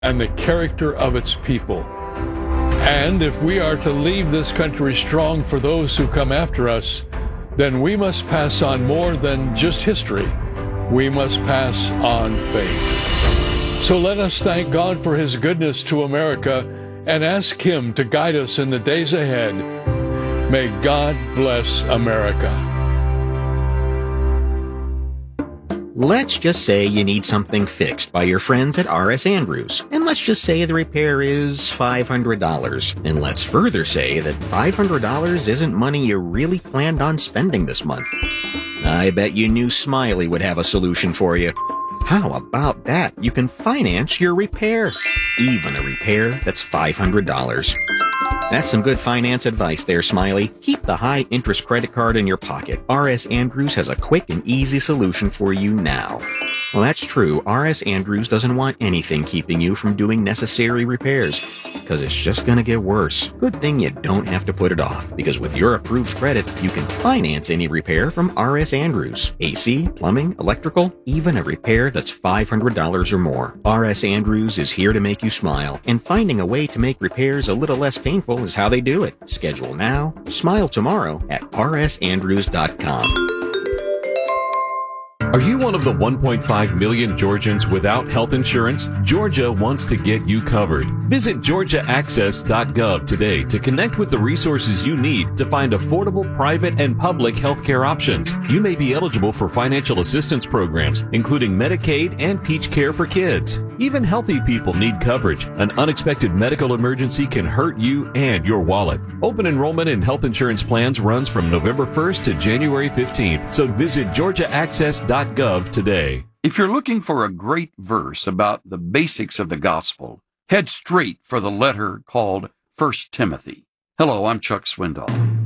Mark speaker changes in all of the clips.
Speaker 1: and the character of its people. And if we are to leave this country strong for those who come after us, then we must pass on more than just history. We must pass on faith. So let us thank God for his goodness to America and ask him to guide us in the days ahead. May God bless America.
Speaker 2: Let's just say you need something fixed by your friends at R.S. Andrews, and let's just say the repair is $500. And let's further say that $500 isn't money you really planned on spending this month. I bet you knew Smiley would have a solution for you. How about that? You can finance your repair, even a repair that's $500. That's some good finance advice there, Smiley. Keep the high-interest credit card in your pocket. R.S. Andrews has a quick and easy solution for you now. Well, that's true. R.S. Andrews doesn't want anything keeping you from doing necessary repairs, because it's just going to get worse. Good thing you don't have to put it off, because with your approved credit, you can finance any repair from R.S. Andrews. AC, plumbing, electrical, even a repair that's $500 or more. R.S. Andrews is here to make you smile, and finding a way to make repairs a little less painful is how they do it. Schedule now, smile tomorrow at rsandrews.com.
Speaker 3: Are you one of the 1.5 million Georgians without health insurance? Georgia wants to get you covered. Visit georgiaaccess.gov today to connect with the resources you need to find affordable private and public health care options. You may be eligible for financial assistance programs, including Medicaid and Peach Care for kids. Even healthy people need coverage. An unexpected medical emergency can hurt you and your wallet. Open enrollment in health insurance plans runs from November 1st to January 15th, so visit georgiaaccess.gov today.
Speaker 4: If you're looking for a great verse about the basics of the gospel, head straight for the letter called 1 Timothy. Hello, I'm Chuck Swindoll.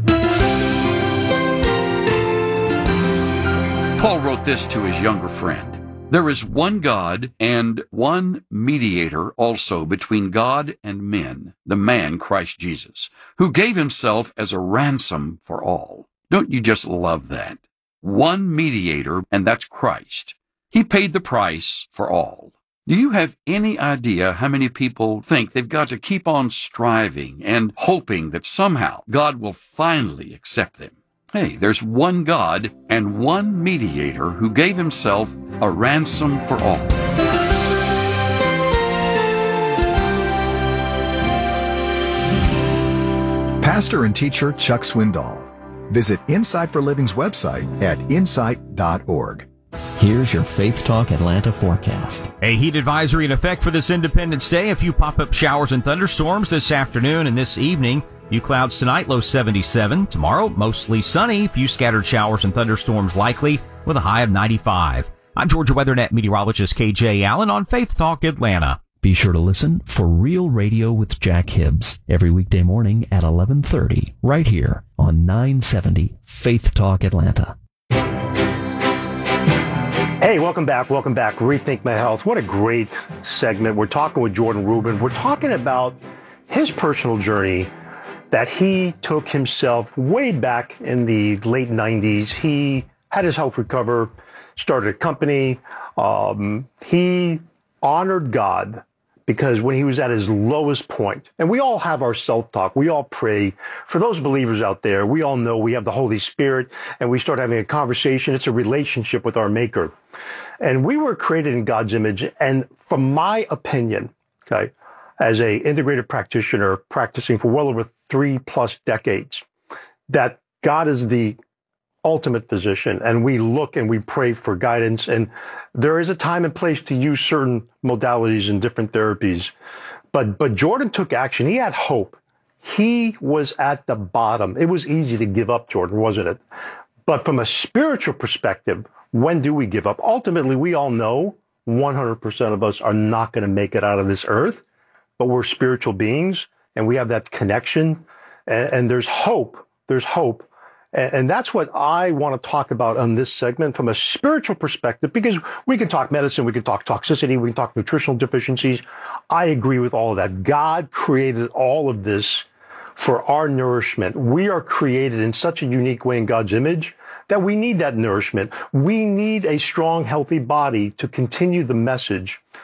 Speaker 4: Paul wrote this to his younger friend. There is one God and one mediator also between God and men, the man Christ Jesus, who gave himself as a ransom for all. Don't you just love that? One mediator, and that's Christ. He paid the price for all. Do you have any idea how many people think they've got to keep on striving and hoping that somehow God will finally accept them? Hey, there's one God and one mediator who gave himself a ransom for all.
Speaker 5: Pastor and teacher Chuck Swindoll. Visit Insight for Living's website at insight.org.
Speaker 6: Here's your Faith Talk Atlanta forecast.
Speaker 7: A heat advisory in effect for this Independence Day. A few pop-up showers and thunderstorms this afternoon and this evening. Few clouds tonight, low 77. Tomorrow, mostly sunny. Few scattered showers and thunderstorms likely with a high of 95. I'm Georgia WeatherNet meteorologist KJ Allen on Faith Talk Atlanta.
Speaker 6: Be sure to listen for Real Radio with Jack Hibbs every weekday morning at 11:30 right here on 970 Faith Talk Atlanta.
Speaker 8: Hey, welcome back. Rethink My Health. What a great segment. We're talking with Jordan Rubin. We're talking about his personal journey that he took himself way back in the late 90s. He had his health recover, started a company. He honored God because when he was at his lowest point, and we all have our self-talk, we all pray. For those believers out there, we all know we have the Holy Spirit, and we start having a conversation. It's a relationship with our Maker. And we were created in God's image, and from my opinion, okay, as a integrated practitioner practicing for well over 3+ decades, that God is the ultimate physician, and we look and we pray for guidance, and there is a time and place to use certain modalities and different therapies. But Jordan took action. He had hope. He was at the bottom. It was easy to give up, Jordan, wasn't it? But from a spiritual perspective, when do we give up? Ultimately, we all know 100% of us are not going to make it out of this earth, but we're spiritual beings, and we have that connection, and there's hope. There's hope. And that's what I want to talk about on this segment from a spiritual perspective, because we can talk medicine, we can talk toxicity, we can talk nutritional deficiencies. I agree with all of that. God created all of this for our nourishment. We are created in such a unique way in God's image that we need that nourishment. We need a strong, healthy body to continue the message.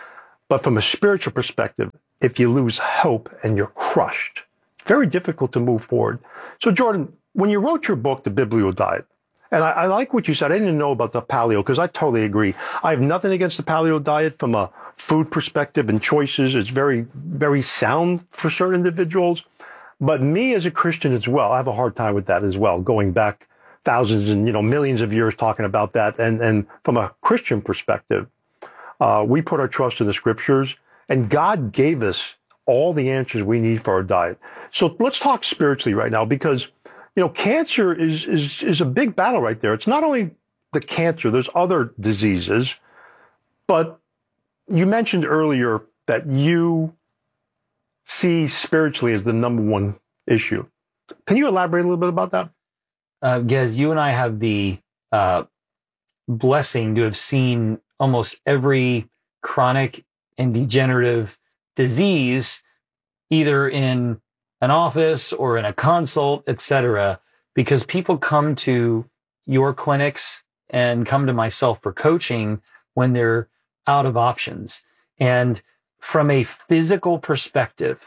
Speaker 8: But from a spiritual perspective, if you lose hope and you're crushed, it's very difficult to move forward. So Jordan, when you wrote your book, The Biblio Diet, and I like what you said. I didn't know about the paleo because I totally agree. I have nothing against the paleo diet from a food perspective and choices. It's very, very sound for certain individuals. But me as a Christian as well, I have a hard time with that as well, going back thousands and millions of years talking about that. And from a Christian perspective, we put our trust in the scriptures, and God gave us all the answers we need for our diet. So let's talk spiritually right now, because cancer is a big battle right there. It's not only the cancer, there's other diseases, but you mentioned earlier that you see spiritually as the number one issue. Can you elaborate a little bit about that?
Speaker 9: Gez, you and I have the blessing to have seen almost every chronic and degenerative disease, either in an office or in a consult, etc., because people come to your clinics and come to myself for coaching when they're out of options. And from a physical perspective,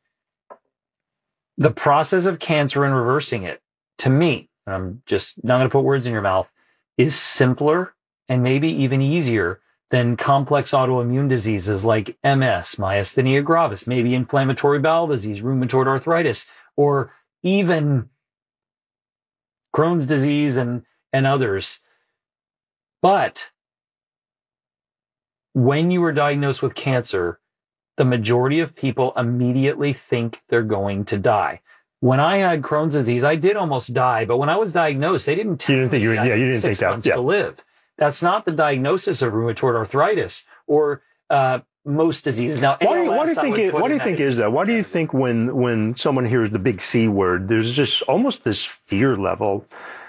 Speaker 9: the process of cancer and reversing it, to me, I'm just not going to put words in your mouth, is simpler and maybe even easier than complex autoimmune diseases like MS, myasthenia gravis, maybe inflammatory bowel disease, rheumatoid arthritis, or even Crohn's disease and others. But when you are diagnosed with cancer, the majority of people immediately think they're going to die. When I had Crohn's disease, I did almost die, but when I was diagnosed, they didn't tell me I had 6 months to live. That's not the diagnosis of rheumatoid arthritis or most diseases. Now,
Speaker 8: why do you think is that? Why do you think when someone hears the big C word, there's just almost this fear level?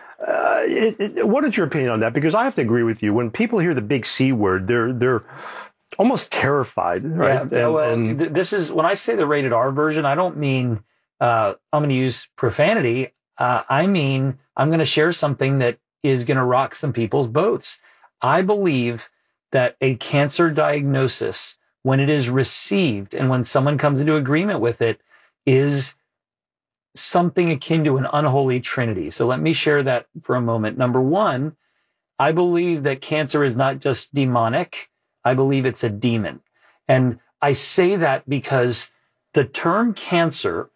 Speaker 8: What is your opinion on that? Because I have to agree with you. When people hear the big C word, they're almost terrified, right?
Speaker 9: Yeah, this is when I say the rated R version. I don't mean I'm going to use profanity. I mean I'm going to share something that is going to rock some people's boats. I believe that a cancer diagnosis, when it is received and when someone comes into agreement with it, is something akin to an unholy trinity. So let me share that for a moment. Number one, I believe that cancer is not just demonic. I believe it's a demon. And I say that because the term cancer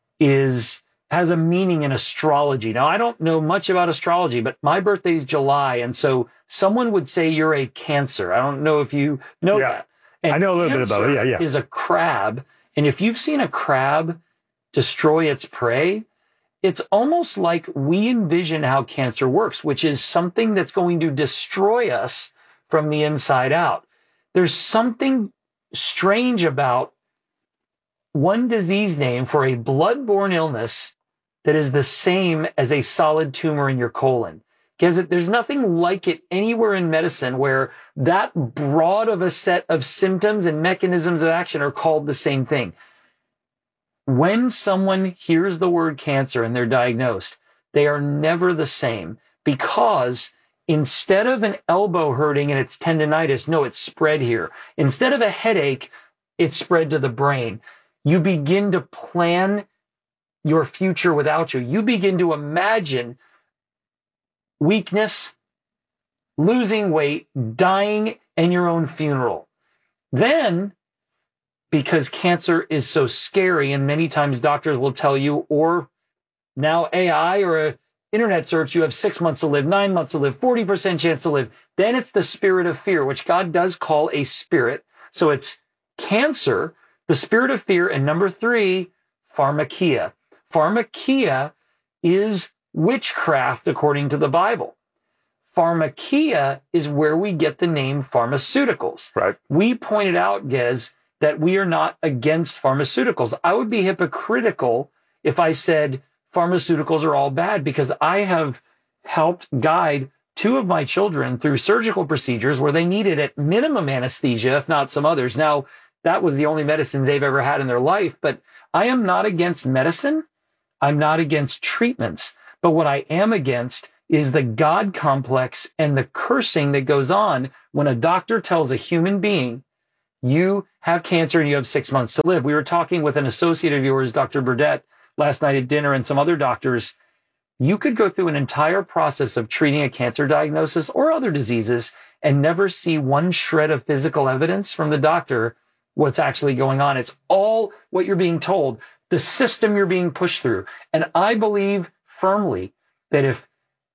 Speaker 9: has a meaning in astrology. Now, I don't know much about astrology, but my birthday is July. And so someone would say you're a Cancer. I don't know if you know that. And
Speaker 8: I know a little bit about it. Yeah.
Speaker 9: Is a crab. And if you've seen a crab destroy its prey, it's almost like we envision how cancer works, which is something that's going to destroy us from the inside out. There's something strange about one disease name for a blood-borne illness that is the same as a solid tumor in your colon. Because there's nothing like it anywhere in medicine where that broad of a set of symptoms and mechanisms of action are called the same thing. When someone hears the word cancer and they're diagnosed, they are never the same, because instead of an elbow hurting and it's tendonitis, no, it's spread here. Instead of a headache, it's spread to the brain. You begin to plan your future without you. You begin to imagine weakness, losing weight, dying, and your own funeral. Then, because cancer is so scary, and many times doctors will tell you, or now AI or an internet search, you have 6 months to live, 9 months to live, 40% chance to live. Then it's the spirit of fear, which God does call a spirit. So it's cancer, the spirit of fear, and number 3, pharmakia. Pharmakia is witchcraft according to the Bible. Pharmakia is where we get the name pharmaceuticals.
Speaker 8: Right.
Speaker 9: We pointed out, Gez, that we are not against pharmaceuticals. I would be hypocritical if I said pharmaceuticals are all bad, because I have helped guide 2 of my children through surgical procedures where they needed at minimum anesthesia, if not some others. Now, that was the only medicines they've ever had in their life, but I am not against medicine. I'm not against treatments. But what I am against is the God complex and the cursing that goes on when a doctor tells a human being you have cancer and you have 6 months to live. We were talking with an associate of yours, Dr. Burdett, last night at dinner, and some other doctors. You could go through an entire process of treating a cancer diagnosis or other diseases and never see one shred of physical evidence from the doctor what's actually going on. It's all what you're being told, the system you're being pushed through. And I believe firmly that if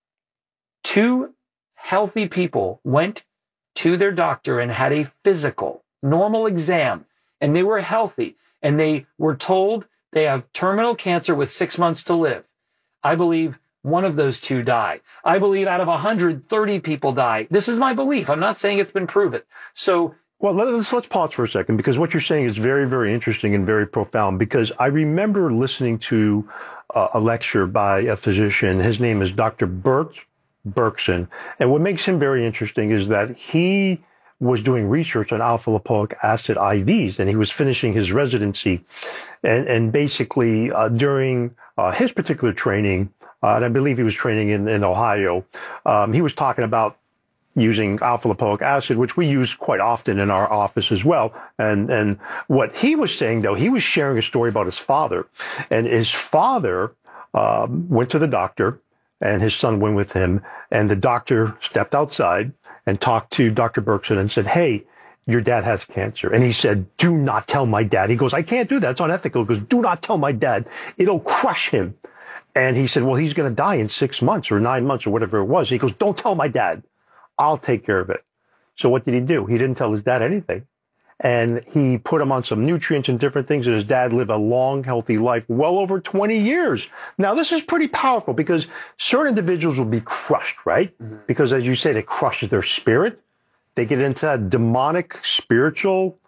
Speaker 9: two healthy people went to their doctor and had a physical, normal exam, and they were healthy, and they were told they have terminal cancer with 6 months to live, I believe one of those two die. I believe out of 130 people die. This is my belief. I'm not saying it's been proven. So,
Speaker 8: well, let's pause for a second, because what you're saying is very, very interesting and very profound, because I remember listening to a lecture by a physician. His name is Dr. Berkson. And what makes him very interesting is that he was doing research on alpha lipoic acid IVs, and he was finishing his residency. And basically, during his particular training, and I believe he was training in Ohio, he was talking about using alpha lipoic acid, which we use quite often in our office as well. And what he was saying, though, he was sharing a story about his father. And his father went to the doctor, and his son went with him. And the doctor stepped outside and talked to Dr. Berkson and said, "Hey, your dad has cancer." And he said, "Do not tell my dad." He goes, "I can't do that. It's unethical." He goes, "Do not tell my dad. It'll crush him." And he said, "Well, he's going to die in 6 months or 9 months or whatever it was." He goes, "Don't tell my dad. I'll take care of it." So what did he do? He didn't tell his dad anything. And he put him on some nutrients and different things, and his dad lived a long, healthy life, well over 20 years. Now, this is pretty powerful, because certain individuals will be crushed, right? Mm-hmm. Because, as you said, it crushes their spirit. They get into that demonic spiritual,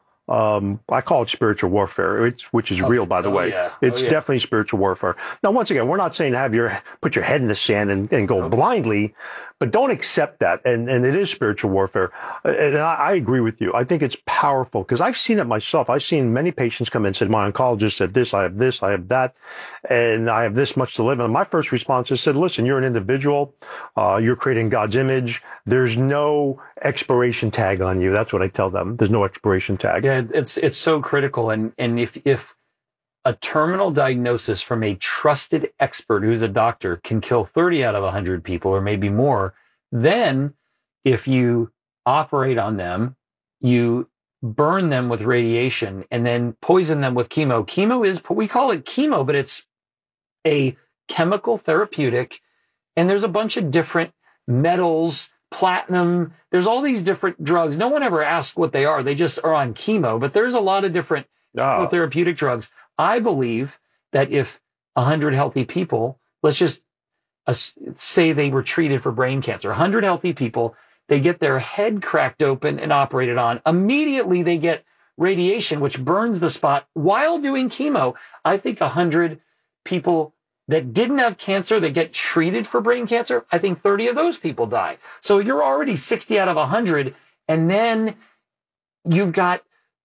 Speaker 8: I call it spiritual warfare, which is real, by the way. Yeah. It's definitely spiritual warfare. Now, once again, we're not saying put your head in the sand and go blindly, but don't accept that. And it is spiritual warfare. And I agree with you. I think it's powerful, because I've seen it myself. I've seen many patients come in and said, "My oncologist said this, I have that, and I have this much to live." And my first response is, "Listen, you're an individual. You're creating God's image. There's no expiration tag on you." That's what I tell them. There's no expiration tag.
Speaker 9: Yeah, it's so critical. And if a terminal diagnosis from a trusted expert who's a doctor can kill 30 out of 100 people, or maybe more, then if you operate on them, you burn them with radiation and then poison them with chemo. Chemo is, we call it chemo, but it's a chemical therapeutic. And there's a bunch of different metals, platinum. There's all these different drugs. No one ever asks what they are. They just are on chemo, but there's a lot of different therapeutic drugs. I believe that if 100 healthy people, let's just say they were treated for brain cancer, 100 healthy people, they get their head cracked open and operated on. Immediately they get radiation, which burns the spot while doing chemo. I think 100 people that didn't have cancer that get treated for brain cancer, I think 30 of those people die. So you're already 60 out of 100, and then you've got,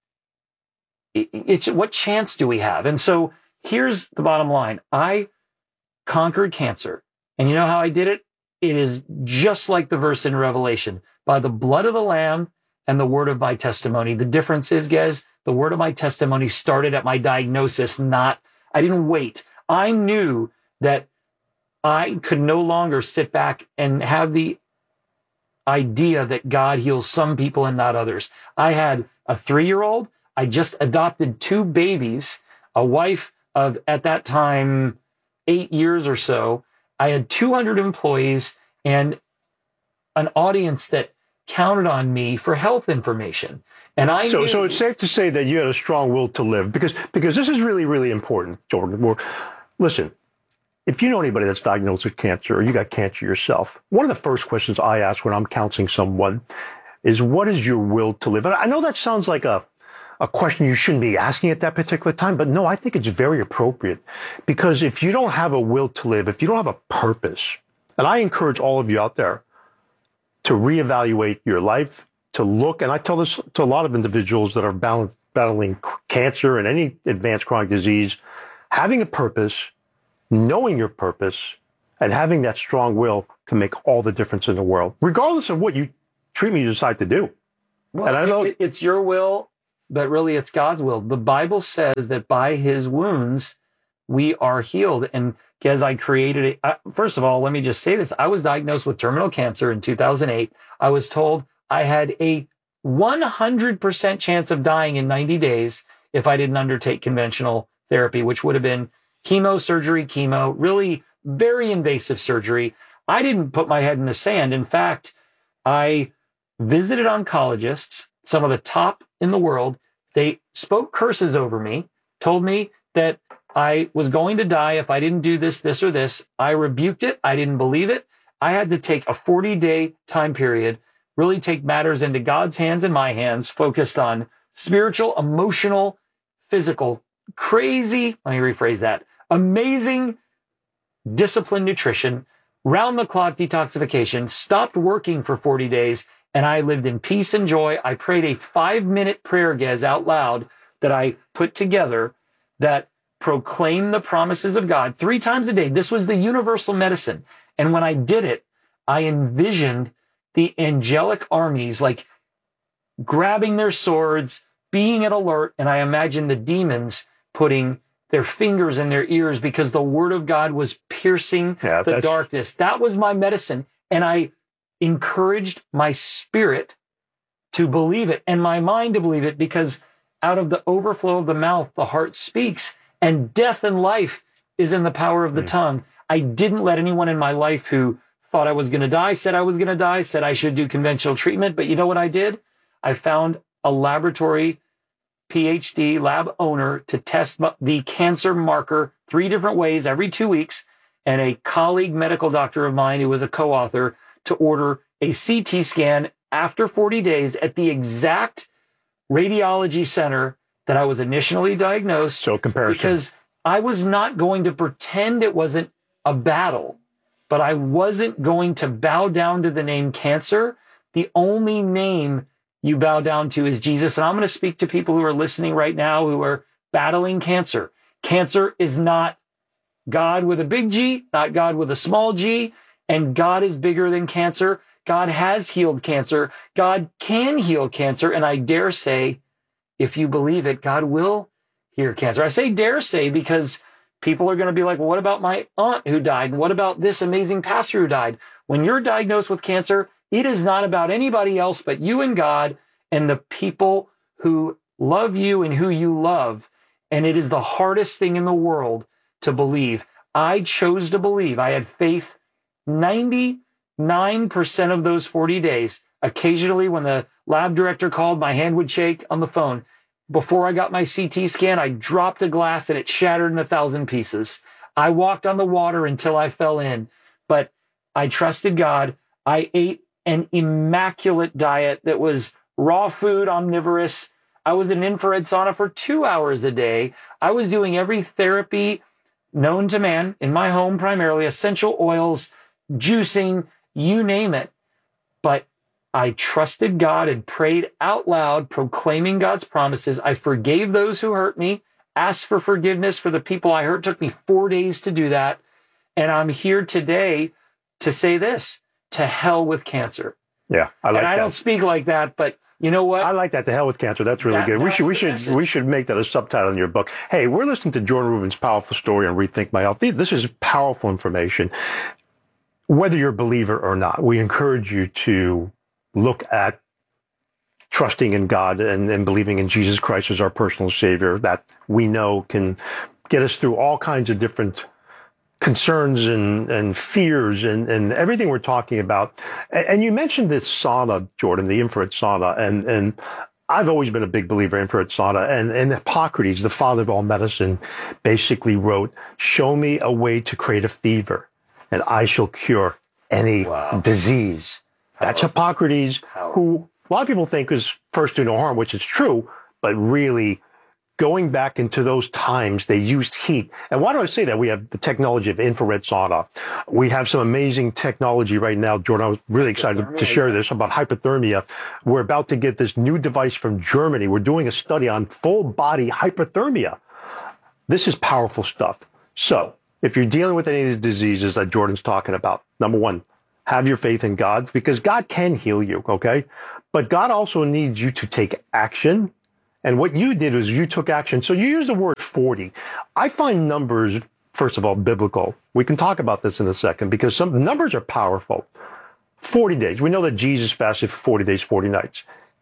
Speaker 9: it's what chance do we have? And so here's the bottom line. I conquered cancer. And you know how I did it? It is just like the verse in Revelation, by the blood of the Lamb and the word of my testimony. The difference is, guys, the word of my testimony started at my diagnosis, I didn't wait. I knew that I could no longer sit back and have the idea that God heals some people and not others. I had a 3-year-old. I just adopted 2 babies, a wife of, at that time, 8 years or so. I had 200 employees and an audience that counted on me for health information. And so
Speaker 8: it's safe to say that you had a strong will to live, because this is really, really important, Jordan. Listen, if you know anybody that's diagnosed with cancer, or you got cancer yourself, one of the first questions I ask when I'm counseling someone is, what is your will to live? And I know that sounds like a question you shouldn't be asking at that particular time, but no, I think it's very appropriate, because if you don't have a will to live, if you don't have a purpose, and I encourage all of you out there to reevaluate your life, to look, and I tell this to a lot of individuals that are battling cancer and any advanced chronic disease, having a purpose, knowing your purpose, and having that strong will can make all the difference in the world, regardless of what treatment you decide to do.
Speaker 9: Well, and I know it's your will but really it's God's will. The Bible says that by his wounds, we are healed. And as I created it, first of all, let me just say this. I was diagnosed with terminal cancer in 2008. I was told I had a 100% chance of dying in 90 days if I didn't undertake conventional therapy, which would have been chemo, really very invasive surgery. I didn't put my head in the sand. In fact, I visited oncologists, some of the top in the world. They spoke curses over me, told me that I was going to die if I didn't do this, this, or this. I rebuked it. I didn't believe it. I had to take a 40-day time period, really take matters into God's hands and my hands, focused on spiritual, emotional, physical, crazy, let me rephrase that, amazing disciplined nutrition, round-the-clock detoxification, stopped working for 40 days, and I lived in peace and joy. I prayed a 5-minute prayer, Gez, out loud that I put together that proclaimed the promises of God 3 times a day. This was the universal medicine. And when I did it, I envisioned the angelic armies like grabbing their swords, being at alert, and I imagined the demons putting their fingers in their ears because the word of God was piercing the darkness. That was my medicine. And I encouraged my spirit to believe it and my mind to believe it, because out of the overflow of the mouth, the heart speaks, and death and life is in the power of the tongue. I didn't let anyone in my life who thought I was going to die, said I was going to die, said I should do conventional treatment. But you know what I did? I found a laboratory PhD lab owner to test the cancer marker 3 different ways every 2 weeks, and a colleague medical doctor of mine who was a co-author to order a CT scan after 40 days at the exact radiology center that I was initially diagnosed.
Speaker 8: So comparison.
Speaker 9: Because I was not going to pretend it wasn't a battle, but I wasn't going to bow down to the name cancer. The only name you bow down to is Jesus. And I'm going to speak to people who are listening right now who are battling cancer. Cancer is not God with a big G, not God with a small g, and God is bigger than cancer. God has healed cancer. God can heal cancer. And I dare say, if you believe it, God will heal cancer. I say dare say because people are going to be like, well, what about my aunt who died? And what about this amazing pastor who died? When you're diagnosed with cancer, it is not about anybody else but you and God and the people who love you and who you love. And it is the hardest thing in the world to believe. I chose to believe. I had faith 99% of those 40 days. Occasionally, when the lab director called, my hand would shake on the phone. Before I got my CT scan, I dropped a glass and it shattered in 1,000 pieces. I walked on the water until I fell in, but I trusted God. I ate an immaculate diet that was raw food, omnivorous. I was in infrared sauna for 2 hours a day. I was doing every therapy known to man in my home, primarily essential oils, juicing, you name it. But I trusted God and prayed out loud, proclaiming God's promises. I forgave those who hurt me, asked for forgiveness for the people I hurt. It took me 4 days to do that. And I'm here today to say this: to hell with cancer.
Speaker 8: Yeah, I like that.
Speaker 9: And I don't speak like that, but you know what?
Speaker 8: I like that. To hell with cancer. That's really good. We should make that a subtitle in your book. Hey, we're listening to Jordan Rubin's powerful story on Rethink My Health. This is powerful information. Whether you're a believer or not, we encourage you to look at trusting in God and believing in Jesus Christ as our personal Savior, that we know can get us through all kinds of different concerns and fears and everything we're talking about. And you mentioned this sauna, Jordan, the infrared sauna, and I've always been a big believer in infrared sauna. And Hippocrates, the father of all medicine, basically wrote, "Show me a way to create a fever, and I shall cure any disease." That's Hippocrates, who a lot of people think is first do no harm, which is true, but really going back into those times, they used heat. And why do I say that? We have the technology of infrared sauna. We have some amazing technology right now. Jordan, I was really excited to share this about hypothermia. We're about to get this new device from Germany. We're doing a study on full body hypothermia. This is powerful stuff. So if you're dealing with any of the diseases that Jordan's talking about, number one, have your faith in God, because God can heal you, okay? But God also needs you to take action And what you did was you took action. So you used the word 40. I find numbers, first of all, biblical. We can talk about this in a second because some numbers are powerful. 40 days. We know that Jesus fasted for 40 days, 40 nights.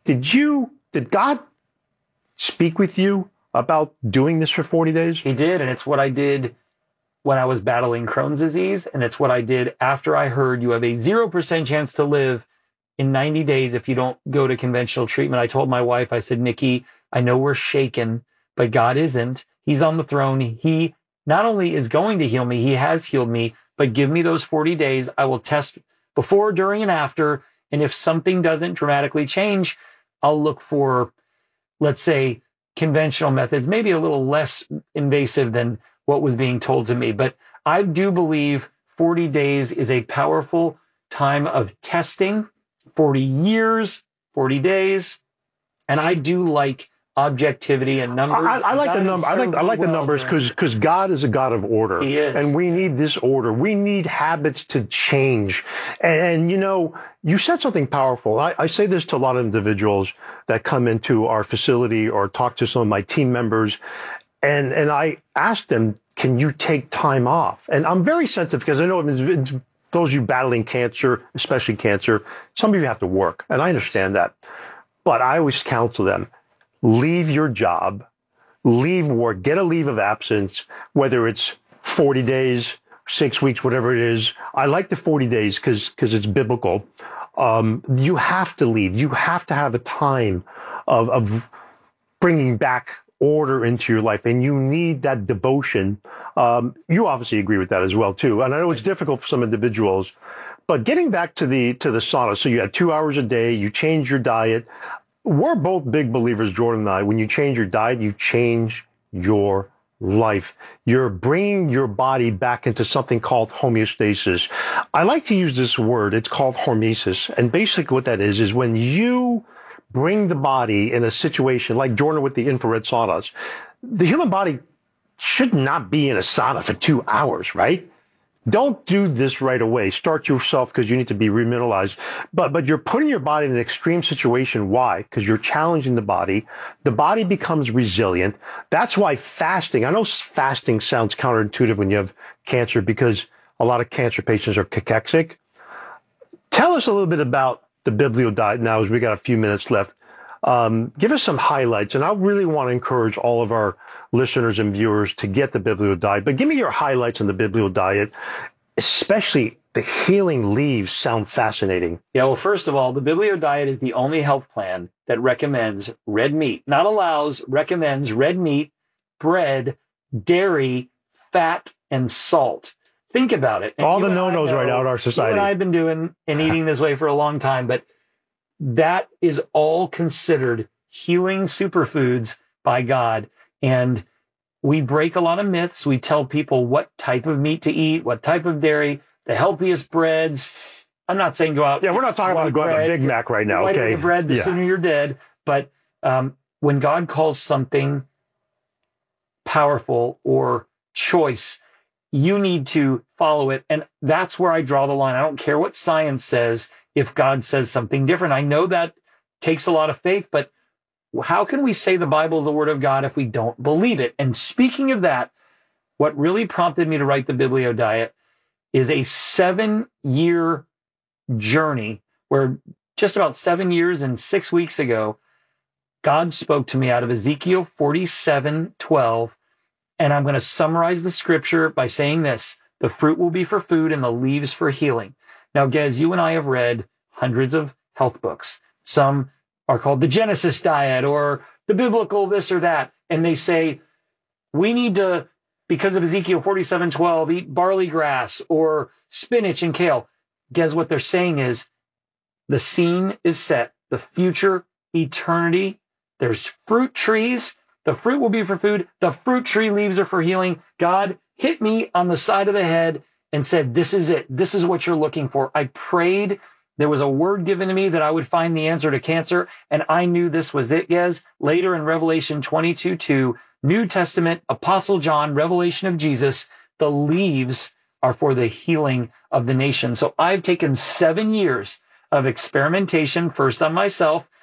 Speaker 8: Did God speak with you about doing this for 40 days?
Speaker 9: He did, and it's what I did when I was battling Crohn's disease, and it's what I did after I heard you have a 0% chance to live in 90 days if you don't go to conventional treatment. I told my wife, I said, Nikki, I know we're shaken, but God isn't. He's on the throne. He not only is going to heal me, he has healed me, but give me those 40 days. I will test before, during, and after, and if something doesn't dramatically change, I'll look for, let's say, conventional methods, maybe a little less invasive than what was being told to me. But I do believe 40 days is a powerful time of testing, 40 years, 40 days. And I do like objectivity and numbers.
Speaker 8: I like the number. I like the numbers because God is a God of order.
Speaker 9: He is.
Speaker 8: And we need this order. We need habits to change. And you know, you said something powerful. I say this to a lot of individuals that come into our facility or talk to some of my team members. And I ask them, can you take time off? And I'm very sensitive because I know it's those of you battling cancer, especially cancer, some of you have to work. And I understand that. But I always counsel them, leave your job, leave work, get a leave of absence, whether it's 40 days, 6 weeks, whatever it is. I like the 40 days because it's biblical. You have to leave. You have to have a time of bringing back order into your life, and you need that devotion. You obviously agree with that as well, too. And I know it's difficult for some individuals, but getting back to the sauna, so you had 2 hours a day, you change your diet. We're both big believers, Jordan and I. When you change your diet, you change your life. You're bringing your body back into something called homeostasis. I like to use this word. It's called hormesis. And basically what that is when you bring the body in a situation like Jordan with the infrared saunas. The human body should not be in a sauna for 2 hours, right? Don't do this right away. Start yourself because you need to be remineralized. But you're putting your body in an extreme situation. Why? Because you're challenging the body. The body becomes resilient. That's why fasting, I know fasting sounds counterintuitive when you have cancer because a lot of cancer patients are cachexic. Tell us a little bit about the Biblio diet now as we got a few minutes left. Give us some highlights, and I really want to encourage all of our listeners and viewers to get the Biblio diet, but give me your highlights on the Biblio diet, especially the healing leaves sound fascinating.
Speaker 9: Yeah, well, first of all, the Biblio diet is the only health plan that recommends red meat, not allows, recommends red meat, bread, dairy, fat, and salt. Think about it. And
Speaker 8: all the no-nos right now in our society.
Speaker 9: You and I have been doing and eating this way for a long time, but that is all considered healing superfoods by God. And we break a lot of myths. We tell people what type of meat to eat, what type of dairy, the healthiest breads. I'm not saying go out.
Speaker 8: Yeah, we're not talking about going to Big Mac right now. Okay.
Speaker 9: The bread, the sooner you're dead. But when God calls something powerful or choice, you need to follow it. And that's where I draw the line. I don't care what science says if God says something different. I know that takes a lot of faith, but how can we say the Bible is the Word of God if we don't believe it? And speaking of that, what really prompted me to write the Biblio diet is a 7-year journey where just about 7 years and 6 weeks ago, God spoke to me out of Ezekiel 47:12. And I'm going to summarize the scripture by saying this: the fruit will be for food and the leaves for healing. Now, Gez, you and I have read hundreds of health books. Some are called the Genesis diet or the biblical this or that. And they say, we need to, because of Ezekiel 47:12, eat barley grass or spinach and kale. Guess what they're saying is the scene is set, the future, eternity. There's fruit trees. The fruit will be for food. The fruit tree leaves are for healing. God hit me on the side of the head and said, this is it. This is what you're looking for. I prayed. There was a word given to me that I would find the answer to cancer. And I knew this was it, Gez. Later in Revelation 22:2, New Testament, Apostle John, revelation of Jesus, the leaves are for the healing of the nation. So I've taken 7 years of experimentation, first on myself,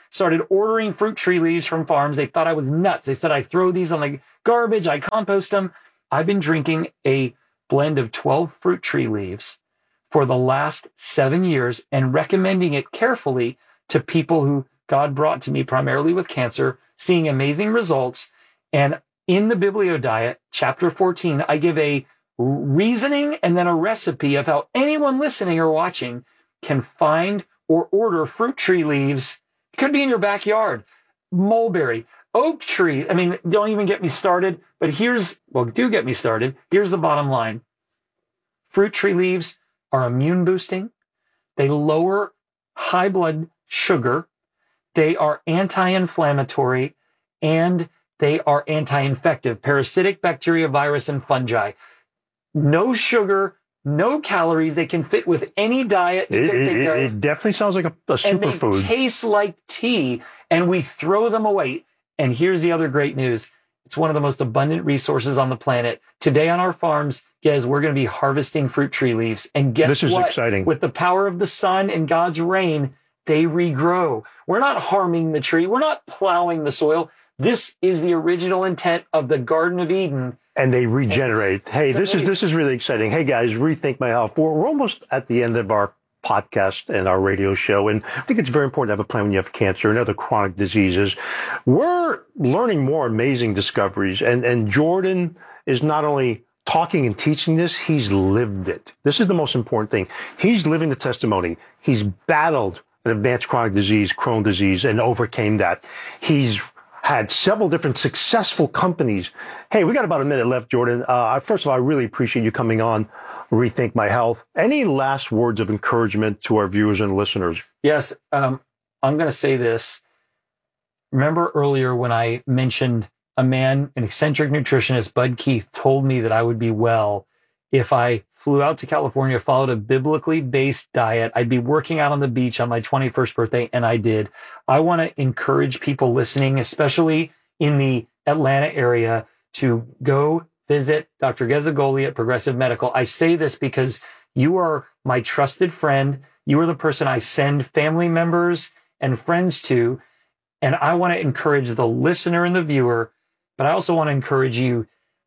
Speaker 9: started ordering fruit tree leaves from farms. They thought I was nuts. They said I throw these on the garbage, I compost them. I've been drinking a blend of 12 fruit tree leaves for the last 7 years and recommending it carefully to people who God brought to me primarily with cancer, seeing amazing results. And in the Biblio Diet, chapter 14, I give a reasoning and then a recipe of how anyone listening or watching can find or order fruit tree leaves. It could be in your backyard, mulberry, oak tree. I mean, don't even get me started, but do get me started. Here's the bottom line. Fruit tree leaves are immune boosting. They lower high blood sugar. They are anti-inflammatory, and they are anti-infective, parasitic bacteria, virus, and fungi. No sugar, no calories. They can fit with any diet.
Speaker 8: It definitely sounds like a superfood.
Speaker 9: And they taste like tea, and we throw them away. And here's the other great news. It's one of the most abundant resources on the planet. Today on our farms, guys, we're going to be harvesting fruit tree leaves. And guess what?
Speaker 8: This is exciting.
Speaker 9: With the power of the sun and God's rain, they regrow. We're not harming the tree. We're not plowing the soil. This is the original intent of the Garden of Eden.
Speaker 8: And they regenerate. Hey, this is really exciting. Hey, guys, Rethink My Health. We're almost at the end of our podcast and our radio show. And I think it's very important to have a plan when you have cancer and other chronic diseases. We're learning more amazing discoveries. And Jordan is not only talking and teaching this, he's lived it. This is the most important thing. He's living the testimony. He's battled an advanced chronic disease, Crohn's disease, and overcame that. He's had several different successful companies. Hey, we got about a minute left, Jordan. First of all, I really appreciate you coming on Rethink My Health. Any last words of encouragement to our viewers and listeners?
Speaker 9: Yes, I'm going to say this. Remember earlier when I mentioned a man, an eccentric nutritionist, Bud Keith, told me that I would be well if I flew out to California, followed a biblically based diet. I'd be working out on the beach on my 21st birthday, and I did. I want to encourage people listening, especially in the Atlanta area, to go visit Dr. Gazzagoli at Progressive Medical. I say this because you are my trusted friend. You are the person I send family members and friends to. And I want to encourage the listener and the viewer, but I also want to encourage you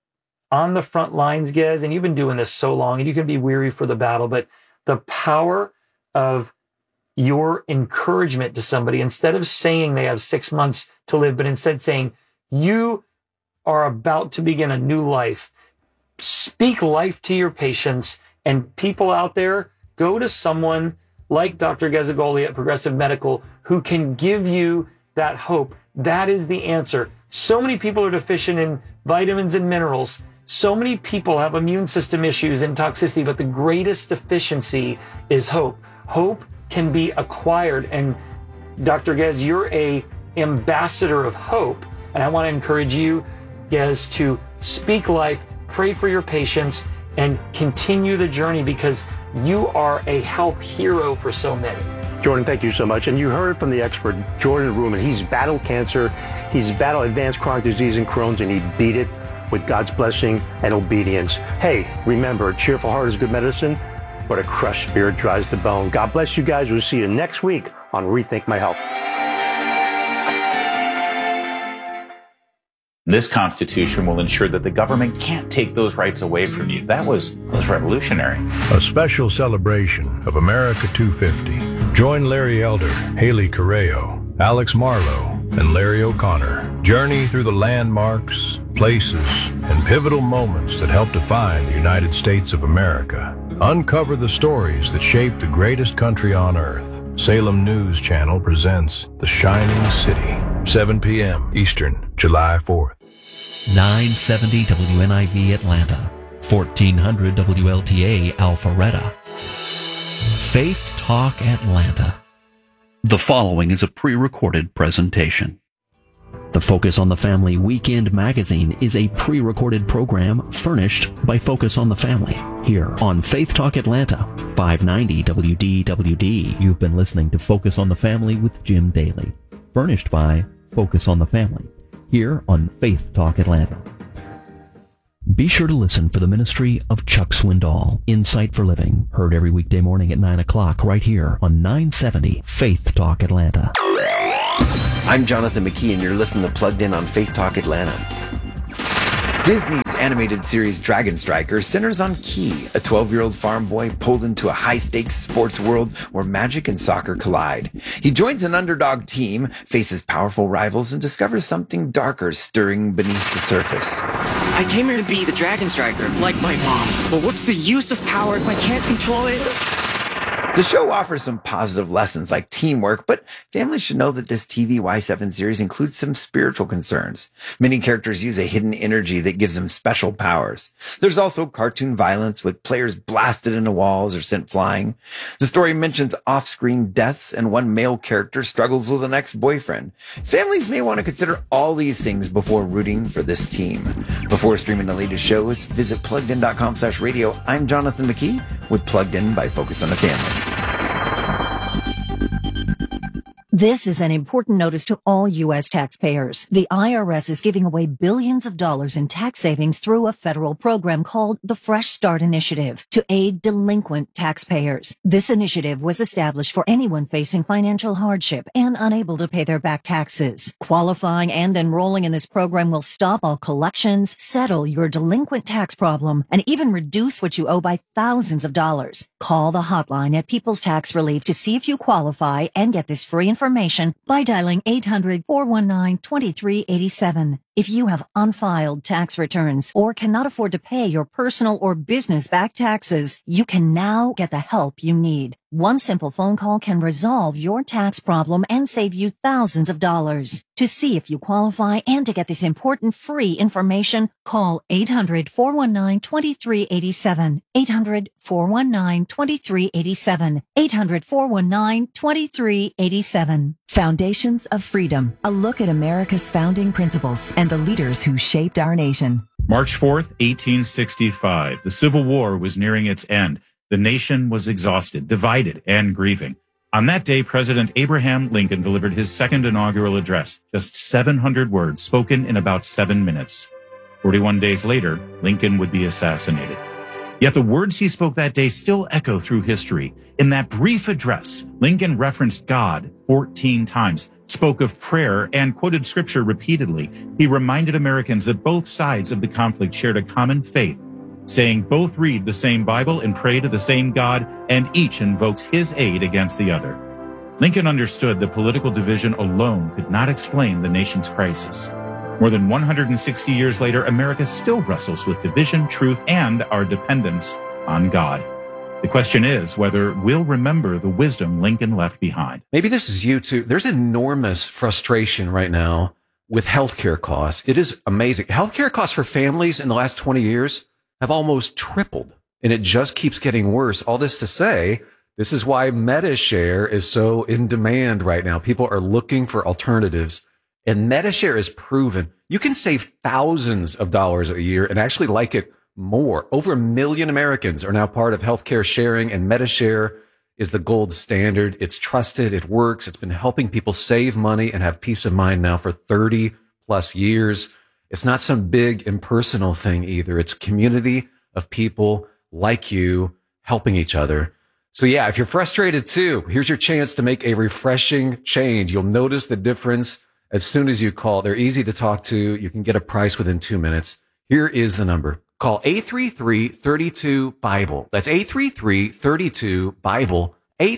Speaker 9: on the front lines, Gez, and you've been doing this so long, and you can be weary for the battle, but the power of your encouragement to somebody, instead of saying they have 6 months to live, but instead saying, you are about to begin a new life. Speak life to your patients, and people out there, go to someone like Dr. Gazzagoli at Progressive Medical who can give you that hope. That is the answer. So many people are deficient in vitamins and minerals. So many people have immune system issues and toxicity, but the greatest deficiency is hope. Hope can be acquired. And Dr. Gez, you're a ambassador of hope. And I want to encourage you, Gez, to speak life, pray for your patients, and continue the journey, because you are a health hero for so many.
Speaker 8: Jordan, thank you so much. And you heard from the expert, Jordan Ruben. He's battled cancer. He's battled advanced chronic disease and Crohn's, and he beat it with God's blessing and obedience. Hey, remember, a cheerful heart is good medicine, but a crushed spirit dries the bone. God bless you guys. We'll see you next week on Rethink My Health.
Speaker 10: This Constitution will ensure that the government can't take those rights away from you. That was revolutionary.
Speaker 11: A special celebration of America 250. Join Larry Elder, Haley Correo, Alex Marlowe, and Larry O'Connor. Journey through the landmarks, places, and pivotal moments that help define the United States of America. Uncover the stories that shaped the greatest country on earth. Salem News Channel presents The Shining City, 7 p.m. Eastern, July 4th.
Speaker 6: 970 WNIV Atlanta, 1400 WLTA Alpharetta. Faith Talk Atlanta.
Speaker 12: The following is a pre-recorded presentation.
Speaker 6: The Focus on the Family Weekend Magazine is a pre-recorded program furnished by Focus on the Family here on Faith Talk Atlanta, 590 WDWD. You've been listening to Focus on the Family with Jim Daly, furnished by Focus on the Family here on Faith Talk Atlanta. Be sure to listen for the ministry of Chuck Swindoll, Insight for Living, heard every weekday morning at 9 o'clock right here on 970 Faith Talk Atlanta.
Speaker 13: I'm Jonathan McKee, and you're listening to Plugged In on Faith Talk Atlanta. Disney's animated series Dragon Striker centers on Key, a 12-year-old farm boy pulled into a high-stakes sports world where magic and soccer collide. He joins an underdog team, faces powerful rivals, and discovers something darker stirring beneath the surface.
Speaker 14: I came here to be the Dragon Striker, like my mom. But what's the use of power if I can't control it?
Speaker 13: The show offers some positive lessons like teamwork, but families should know that this TV Y7 series includes some spiritual concerns. Many characters use a hidden energy that gives them special powers. There's also cartoon violence with players blasted into walls or sent flying. The story mentions off-screen deaths, and one male character struggles with an ex-boyfriend. Families may want to consider all these things before rooting for this team. Before streaming the latest shows, visit pluggedin.com/radio. I'm Jonathan McKee with Plugged In by Focus on the Family.
Speaker 15: This is an important notice to all U.S. taxpayers. The IRS is giving away billions of dollars in tax savings through a federal program called the Fresh Start Initiative to aid delinquent taxpayers. This initiative was established for anyone facing financial hardship and unable to pay their back taxes. Qualifying and enrolling in this program will stop all collections, settle your delinquent tax problem, and even reduce what you owe by thousands of dollars. Call the hotline at People's Tax Relief to see if you qualify and get this free information by dialing 800-419-2387. If you have unfiled tax returns or cannot afford to pay your personal or business back taxes, you can now get the help you need. One simple phone call can resolve your tax problem and save you thousands of dollars. To see if you qualify and to get this important free information, call 800-419-2387. 800-419-2387. 800-419-2387.
Speaker 16: Foundations of Freedom, a look at America's founding principles and the leaders who shaped our nation.
Speaker 10: March 4th, 1865. The Civil War was nearing its end. The nation was exhausted, divided, and grieving. On that day, President Abraham Lincoln delivered his second inaugural address, just 700 words spoken in about 7 minutes. 41 days later, Lincoln would be assassinated. Yet the words he spoke that day still echo through history. In that brief address, Lincoln referenced God 14 times, spoke of prayer, and quoted scripture repeatedly. He reminded Americans that both sides of the conflict shared a common faith, saying both read the same Bible and pray to the same God, and each invokes his aid against the other. Lincoln understood that political division alone could not explain the nation's crisis. More than 160 years later, America still wrestles with division, truth, and our dependence on God. The question is whether we'll remember the wisdom Lincoln left behind.
Speaker 17: Maybe this is you too. There's enormous frustration right now with healthcare costs. It is amazing. Healthcare costs for families in the last 20 years have almost tripled, and it just keeps getting worse. All this to say, this is why MediShare is so in demand right now. People are looking for alternatives, and MediShare is proven you can save thousands of dollars a year and actually like it more. Over 1 million Americans are now part of healthcare sharing, and MediShare is the gold standard. It's trusted. It works. It's been helping people save money and have peace of mind now for 30 plus years. It's not some big impersonal thing either. It's a community of people like you helping each other. So yeah, if you're frustrated too, here's your chance to make a refreshing change. You'll notice the difference as soon as you call. They're easy to talk to. You can get a price within 2 minutes. Here is the number. Call 833-32-BIBLE. That's 833-32-BIBLE.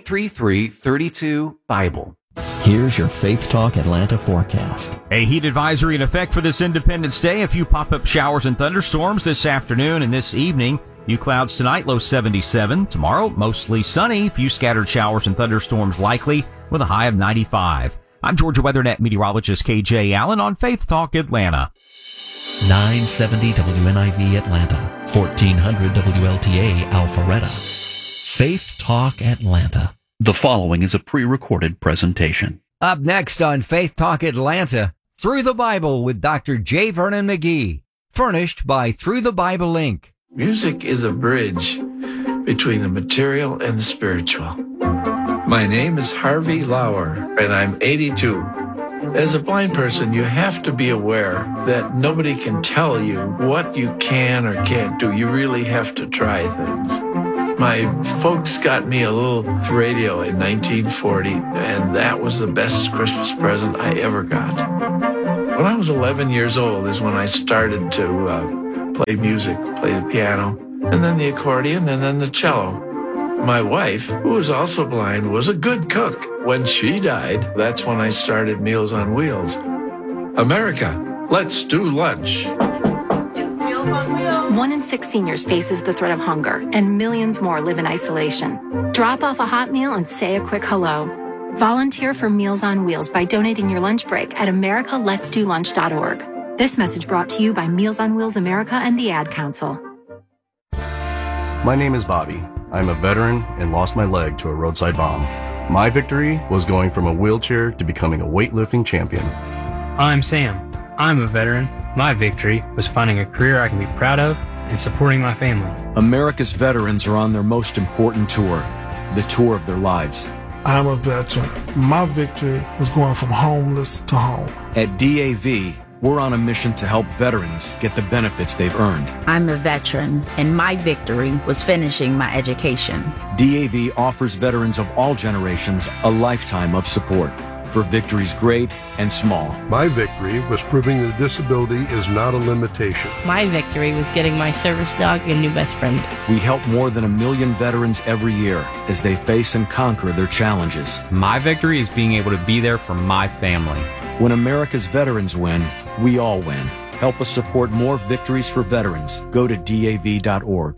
Speaker 17: 833-32-BIBLE.
Speaker 6: Here's your Faith Talk Atlanta forecast.
Speaker 7: A heat advisory in effect for this Independence Day. A few pop-up showers and thunderstorms this afternoon and this evening. Few clouds tonight, low 77. Tomorrow, mostly sunny. Few scattered showers and thunderstorms likely with a high of 95. I'm Georgia WeatherNet meteorologist KJ Allen on Faith Talk Atlanta.
Speaker 6: 970 WNIV Atlanta, 1400 WLTA Alpharetta. Faith Talk Atlanta.
Speaker 12: The following is a pre-recorded presentation.
Speaker 18: Up next on Faith Talk Atlanta, Through the Bible with Dr. J. Vernon McGee. Furnished by Through the Bible Inc.
Speaker 19: Music is a bridge between the material and the spiritual. My name is Harvey Lauer, and I'm 82. As a blind person, you have to be aware that nobody can tell you what you can or can't do. You really have to try things. My folks got me a little radio in 1940, and that was the best Christmas present I ever got. When I was 11 years old is when I started to play music, play the piano, and then the accordion, and then the cello. My wife, who was also blind, was a good cook. When she died, that's when I started Meals on Wheels. America, let's do lunch.
Speaker 20: 1 in 6 seniors faces the threat of hunger, and millions more live in isolation. Drop off a hot meal and say a quick hello. Volunteer for Meals on Wheels by donating your lunch break at americaletsdolunch.org. This message brought to you by Meals on Wheels America and the Ad Council.
Speaker 21: My name is Bobby. I'm a veteran and lost my leg to a roadside bomb. My victory was going from a wheelchair to becoming a weightlifting champion.
Speaker 22: I'm Sam. I'm a veteran. My victory was finding a career I can be proud of and supporting my family.
Speaker 23: America's veterans are on their most important tour, the tour of their lives.
Speaker 24: I'm a veteran. My victory was going from homeless to home.
Speaker 23: At DAV, we're on a mission to help veterans get the benefits they've earned.
Speaker 25: I'm a veteran, and my victory was finishing my education.
Speaker 23: DAV offers veterans of all generations a lifetime of support for victories great and small.
Speaker 26: My victory was proving that disability is not a limitation.
Speaker 27: My victory was getting my service dog a new best friend.
Speaker 23: We help more than 1 million veterans every year as they face and conquer their challenges.
Speaker 28: My victory is being able to be there for my family.
Speaker 23: When America's veterans win, we all win. Help us support more victories for veterans. Go to DAV.org.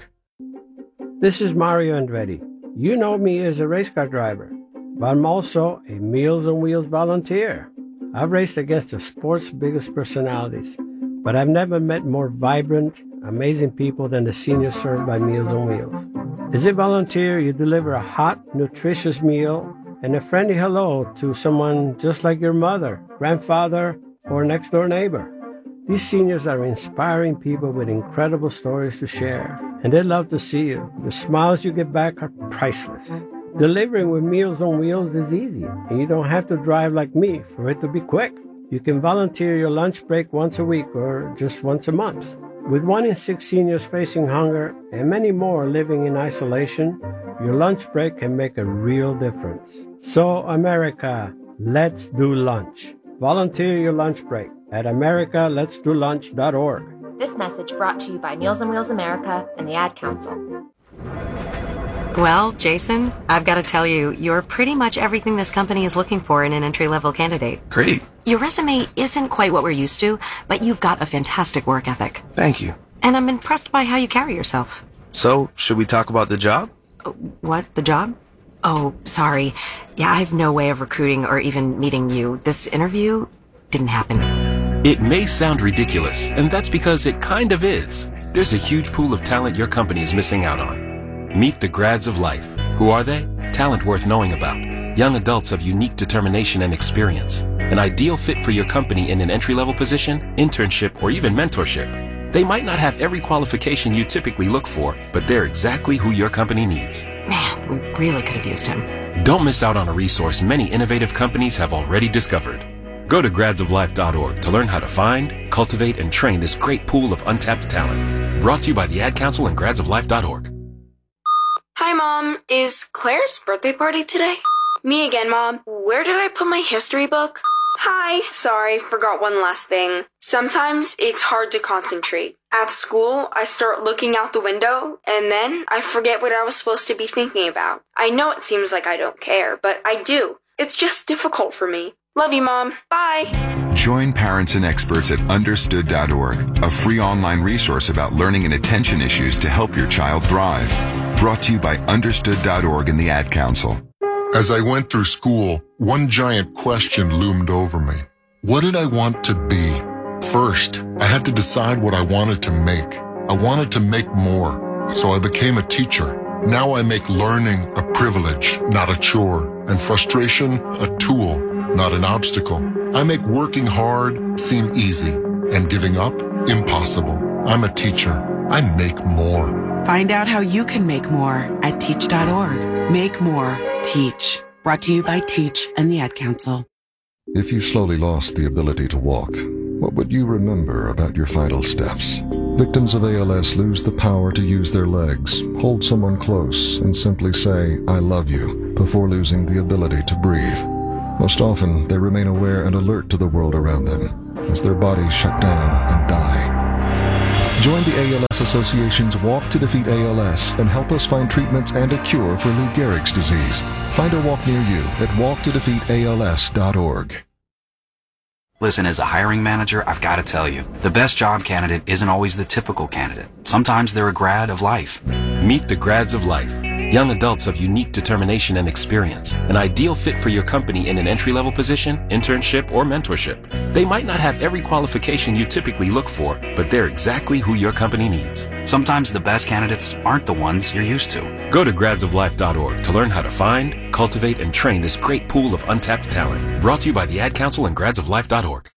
Speaker 29: This is Mario Andretti. You know me as a race car driver, but I'm also a Meals on Wheels volunteer. I've raced against the sport's biggest personalities, but I've never met more vibrant, amazing people than the seniors served by Meals on Wheels. As a volunteer, you deliver a hot, nutritious meal and a friendly hello to someone just like your mother, grandfather, or next-door neighbor. These seniors are inspiring people with incredible stories to share, and they love to see you. The smiles you get back are priceless. Delivering with Meals on Wheels is easy, and you don't have to drive like me for it to be quick. You can volunteer your lunch break once a week or just once a month. With 1 in 6 seniors facing hunger and many more living in isolation, your lunch break can make a real difference. So, America, let's do lunch. Volunteer your lunch break at americaletsdolunch.org.
Speaker 30: This message brought to you by Meals on Wheels America and the Ad Council.
Speaker 31: Well, Jason, I've got to tell you, you're pretty much everything this company is looking for in an entry-level candidate.
Speaker 32: Great.
Speaker 31: Your resume isn't quite what we're used to, but you've got a fantastic work ethic.
Speaker 32: Thank you.
Speaker 31: And I'm impressed by how you carry yourself.
Speaker 32: So, should we talk about the job?
Speaker 31: What? The job? Oh, sorry. Yeah, I have no way of recruiting or even meeting you. This interview didn't happen.
Speaker 3: It may sound ridiculous, and that's because it kind of is. There's a huge pool of talent your company is missing out on. Meet the grads of life. Who are they? Talent worth knowing about. Young adults of unique determination and experience. An ideal fit for your company in an entry-level position, internship, or even mentorship. They might not have every qualification you typically look for, but they're exactly who your company needs.
Speaker 31: Man, we really could have used him.
Speaker 3: Don't miss out on a resource many innovative companies have already discovered. Go to gradsoflife.org to learn how to find, cultivate, and train this great pool of untapped talent. Brought to you by the Ad Council and gradsoflife.org.
Speaker 33: Hi, Mom. Is Claire's birthday party today? Me again, Mom. Where did I put my history book? Hi. Sorry, forgot one last thing. Sometimes it's hard to concentrate. At school, I start looking out the window, and then I forget what I was supposed to be thinking about. I know it seems like I don't care, but I do. It's just difficult for me. Love you, Mom. Bye.
Speaker 34: Join parents and experts at understood.org, a free online resource about learning and attention issues to help your child thrive. Brought to you by understood.org and the Ad Council.
Speaker 35: As I went through school, one giant question loomed over me. What did I want to be? First, I had to decide what I wanted to make. I wanted to make more, so I became a teacher. Now I make learning a privilege, not a chore, and frustration a tool, not an obstacle. I make working hard seem easy and giving up impossible. I'm a teacher. I make more.
Speaker 36: Find out how you can make more at teach.org. Make more. Teach. Brought to you by Teach and the Ad Council.
Speaker 37: If you slowly lost the ability to walk, what would you remember about your final steps?
Speaker 1: Victims of ALS lose the power to use their legs, hold someone close, and simply say, "I love you," before losing the ability to breathe. Most often, they remain aware and alert to the world around them, as their bodies shut down and die. Join the ALS Association's Walk to Defeat ALS and help us find treatments and a cure for Lou Gehrig's disease. Find a walk near you at walktodefeatals.org.
Speaker 2: Listen, as a hiring manager, I've got to tell you, the best job candidate isn't always the typical candidate. Sometimes they're a grad of life.
Speaker 4: Meet the grads of life. Young adults of unique determination and experience. An ideal fit for your company in an entry-level position, internship, or mentorship. They might not have every qualification you typically look for, but they're exactly who your company needs.
Speaker 2: Sometimes the best candidates aren't the ones you're used to.
Speaker 4: Go to gradsoflife.org to learn how to find, cultivate, and train this great pool of untapped talent. Brought to you by the Ad Council and gradsoflife.org.